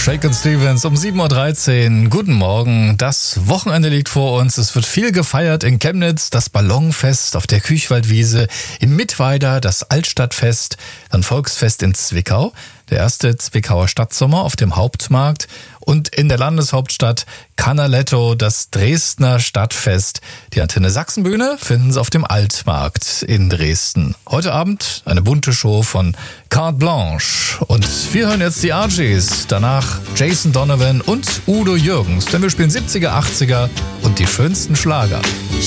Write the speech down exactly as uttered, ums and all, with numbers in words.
Shakin' Stevens um sieben Uhr dreizehn. Guten Morgen. Das Wochenende liegt vor uns. Es wird viel gefeiert in Chemnitz. Das Ballonfest auf der Küchwaldwiese. In Mittweida das Altstadtfest. Dann Volksfest in Zwickau. Der erste Zwickauer Stadtsommer auf dem Hauptmarkt. Und in der Landeshauptstadt Canaletto das Dresdner Stadtfest. Die Antenne Sachsenbühne finden Sie auf dem Altmarkt in Dresden. Heute Abend eine bunte Show von Carte Blanche. Und wir hören jetzt die R Js. Danach Jason Donovan und Udo Jürgens. Denn wir spielen siebziger, achtziger und die schönsten Schlager.